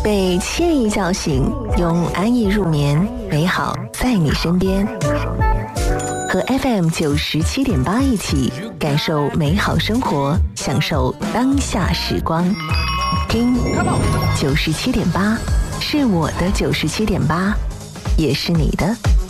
被惬意叫醒，用安逸入眠，美好在你身边。和 FM97.8一起感受美好生活，享受当下时光。听97.8，是我的97.8，也是你的